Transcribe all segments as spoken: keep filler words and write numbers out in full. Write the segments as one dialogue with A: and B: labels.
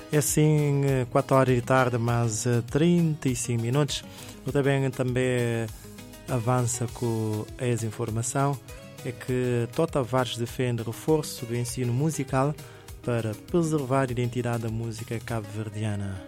A: É assim, quatro horas de tarde, mais trinta e cinco minutos. Eu também, também avança com essa informação, é que Tó Tavares defende reforço do ensino musical para preservar a identidade da música cabo-verdiana.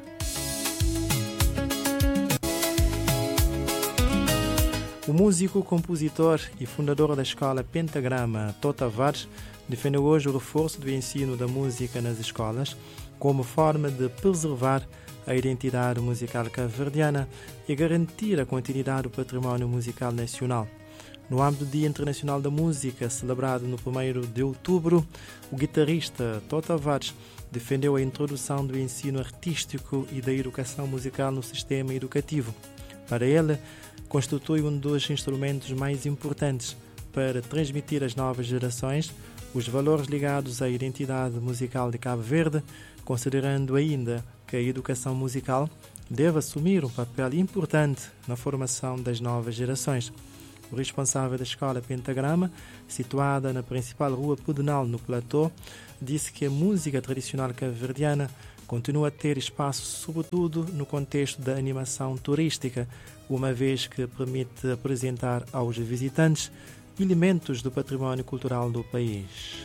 A: O músico, compositor e fundador da escola Pentagrama, Tó Tavares, defendeu hoje o reforço do ensino da música nas escolas como forma de preservar a identidade musical cabo-verdiana e garantir a continuidade do património musical nacional. No âmbito do Dia Internacional da Música, celebrado no primeiro de outubro, o guitarrista Tó Tavares defendeu a introdução do ensino artístico e da educação musical no sistema educativo. Para ele, constitui um dos instrumentos mais importantes para transmitir às novas gerações os valores ligados à identidade musical de Cabo Verde, considerando ainda que a educação musical deve assumir um papel importante na formação das novas gerações. O responsável da escola Pentagrama, situada na principal rua pedonal no Platô, disse que a música tradicional cabo-verdiana continua a ter espaço, sobretudo no contexto da animação turística, uma vez que permite apresentar aos visitantes elementos do património cultural do país.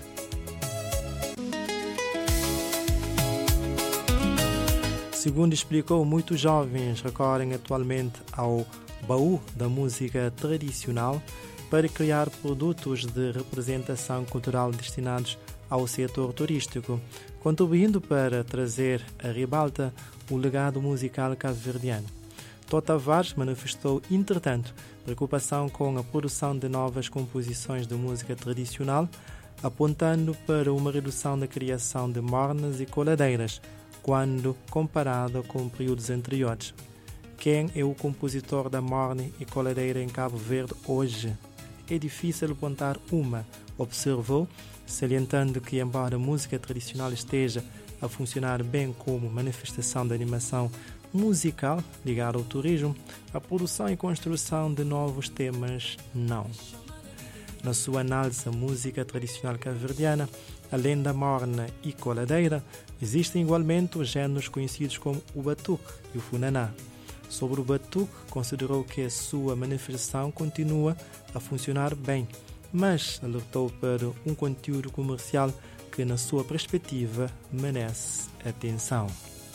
A: Segundo explicou, muitos jovens recorrem atualmente ao baú da música tradicional para criar produtos de representação cultural destinados ao setor turístico, contribuindo para trazer à ribalta o legado musical cabo-verdiano. Tó Tavares manifestou, entretanto, preocupação com a produção de novas composições de música tradicional, apontando para uma redução da criação de mornas e coladeiras, quando comparado com períodos anteriores. Quem é o compositor da morne e coladeira em Cabo Verde hoje? É difícil apontar uma, observou, salientando que, embora a música tradicional esteja a funcionar bem como manifestação de animação musical ligada ao turismo, a produção e construção de novos temas não. Na sua análise, a música tradicional cabo-verdiana, além da morna e coladeira, existem igualmente os géneros conhecidos como o batuque e o funaná. Sobre o batuque, considerou que a sua manifestação continua a funcionar bem, mas alertou para um conteúdo comercial que, na sua perspectiva, merece atenção.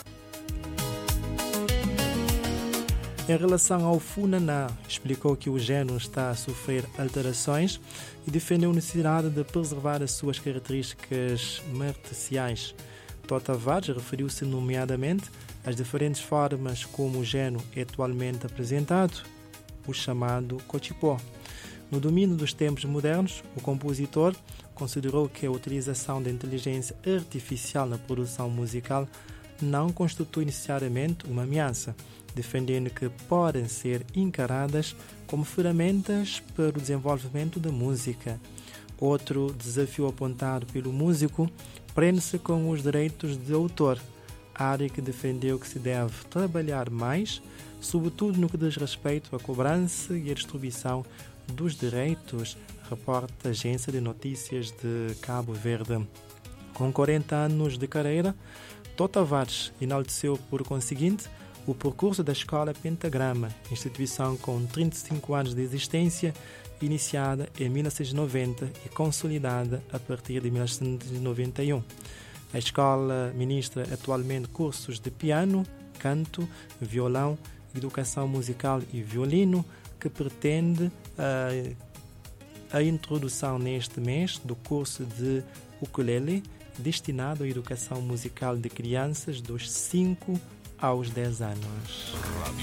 A: Em relação ao funaná, explicou que o género está a sofrer alterações e defendeu a necessidade de preservar as suas características marciais. Tó Tavares referiu-se nomeadamente às diferentes formas como o género é atualmente apresentado, o chamado cochipó. No domínio dos tempos modernos, o compositor considerou que a utilização da inteligência artificial na produção musical não constitui necessariamente uma ameaça, defendendo que podem ser encaradas como ferramentas para o desenvolvimento da música. Outro desafio apontado pelo músico prende-se com os direitos de autor, área que defendeu que se deve trabalhar mais, sobretudo no que diz respeito à cobrança e à distribuição dos direitos, reporta a Agência de Notícias de Cabo Verde. Com quarenta anos de carreira, Tó Tavares enalteceu, por conseguinte, o percurso da escola Pentagrama, instituição com trinta e cinco anos de existência, iniciada em mil novecentos e noventa e consolidada a partir de mil novecentos e noventa e um. A escola ministra atualmente cursos de piano, canto, violão, educação musical e violino, que pretende a, a introdução neste mês do curso de ukulele, destinado à educação musical de crianças dos cinco aos dez anos.